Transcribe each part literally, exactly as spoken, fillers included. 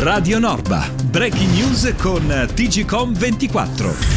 Radio Norba, breaking news con T G Com ventiquattro.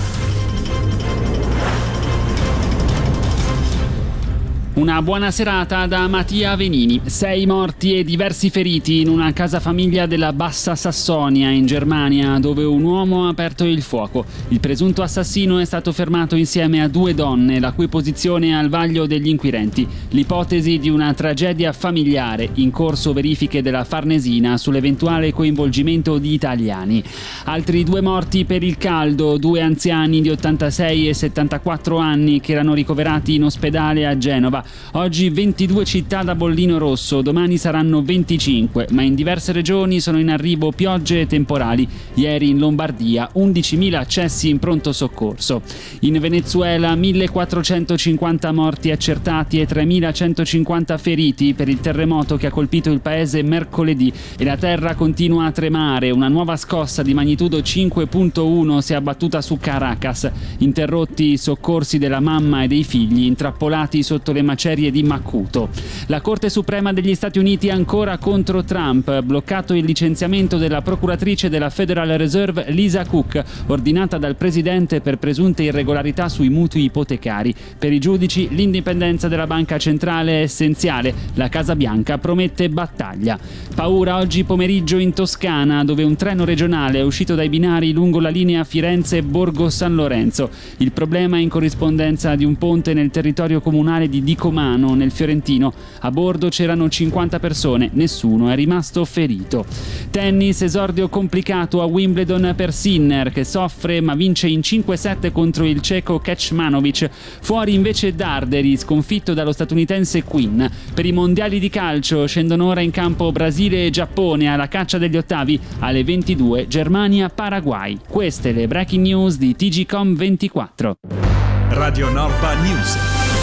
Una buona serata da Mattia Venini. Sei morti e diversi feriti in una casa famiglia della Bassa Sassonia in Germania, dove un uomo ha aperto il fuoco. Il presunto assassino è stato fermato insieme a due donne, la cui posizione è al vaglio degli inquirenti. L'ipotesi di una tragedia familiare, in corso verifiche della Farnesina sull'eventuale coinvolgimento di italiani. Altri due morti per il caldo, due anziani di ottantasei e settantaquattro anni che erano ricoverati in ospedale a Genova. Oggi ventidue città da bollino rosso, domani saranno venticinque, ma in diverse regioni sono in arrivo piogge e temporali. Ieri in Lombardia undicimila accessi in pronto soccorso. In Venezuela millequattrocentocinquanta morti accertati e tremilacentocinquanta feriti per il terremoto che ha colpito il paese mercoledì e la terra continua a tremare. Una nuova scossa di magnitudo cinque virgola uno si è abbattuta su Caracas, interrotti i soccorsi della mamma e dei figli intrappolati sotto le macerie di Macuto. La Corte Suprema degli Stati Uniti ancora contro Trump, bloccato il licenziamento della procuratrice della Federal Reserve Lisa Cook, ordinata dal presidente per presunte irregolarità sui mutui ipotecari. Per i giudici l'indipendenza della banca centrale è essenziale. La Casa Bianca promette battaglia. Paura oggi pomeriggio in Toscana, dove un treno regionale è uscito dai binari lungo la linea Firenze-Borgo San Lorenzo. Il problema è in corrispondenza di un ponte nel territorio comunale di Dicomano, nel Fiorentino. A bordo c'erano cinquanta persone, nessuno è rimasto ferito. Tennis, esordio complicato a Wimbledon per Sinner, che soffre ma vince in cinque sette contro il ceco Kecmanovic. Fuori invece Darderi, sconfitto dallo statunitense Quinn. Per i mondiali di calcio scendono ora in campo Brasile e Giappone alla caccia degli ottavi. Alle ventidue Germania-Paraguay. Queste le breaking news di T G Com ventiquattro. Radio Norba News.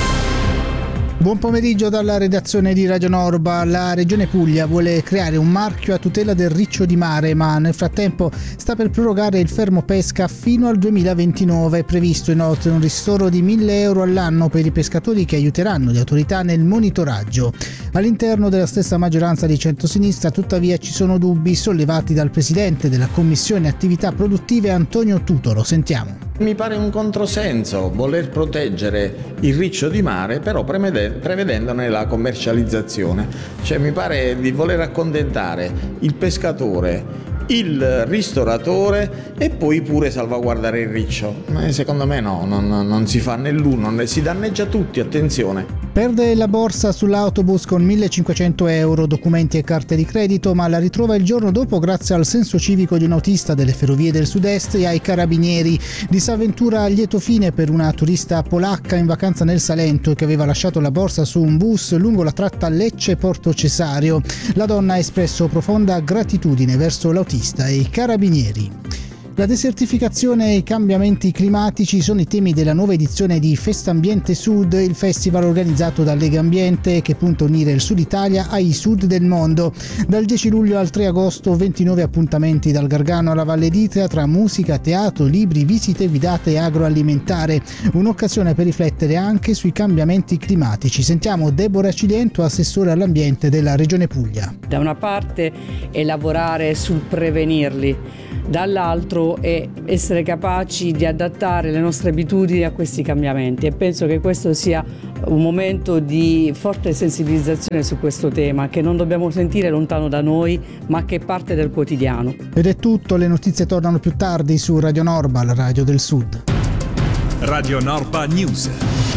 Buon pomeriggio dalla redazione di Radio Norba. La Regione Puglia vuole creare un marchio a tutela del riccio di mare, ma nel frattempo sta per prorogare il fermo pesca fino al duemilaventinove. È previsto inoltre un ristoro di mille euro all'anno per i pescatori che aiuteranno le autorità nel monitoraggio. All'interno della stessa maggioranza di centrosinistra, tuttavia, ci sono dubbi sollevati dal presidente della Commissione Attività Produttive Antonio Tutoro. Sentiamo. Mi pare un controsenso voler proteggere il riccio di mare, però prevedendone la commercializzazione. Cioè mi pare di voler accontentare il pescatore, il ristoratore e poi pure salvaguardare il riccio. Ma secondo me no, non, non si fa né l'uno, né si danneggia tutti, attenzione. Perde la borsa sull'autobus con millecinquecento euro, documenti e carte di credito, ma la ritrova il giorno dopo grazie al senso civico di un autista delle Ferrovie del Sud-Est e ai carabinieri. Disavventura a lieto fine per una turista polacca in vacanza nel Salento che aveva lasciato la borsa su un bus lungo la tratta Lecce-Porto Cesario. La donna ha espresso profonda gratitudine verso l'autista e i carabinieri. La desertificazione e i cambiamenti climatici sono i temi della nuova edizione di Festambiente Sud, il festival organizzato da Lega Ambiente che punta a unire il Sud Italia ai Sud del mondo. Dal dieci luglio al tre agosto ventinove appuntamenti dal Gargano alla Valle d'Itria tra musica, teatro, libri, visite guidate e agroalimentare. Un'occasione per riflettere anche sui cambiamenti climatici. Sentiamo Deborah Ciliento, assessore all'ambiente della Regione Puglia. Da una parte è lavorare sul prevenirli, dall'altro è essere capaci di adattare le nostre abitudini a questi cambiamenti, e penso che questo sia un momento di forte sensibilizzazione su questo tema che non dobbiamo sentire lontano da noi, ma che è parte del quotidiano. Ed è tutto, le notizie tornano più tardi su Radio Norba, la radio del Sud. Radio Norba News.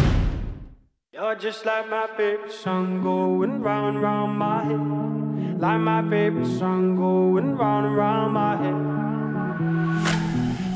You're just like my favorite song going round and round my head. Like my favorite song going round and round my head.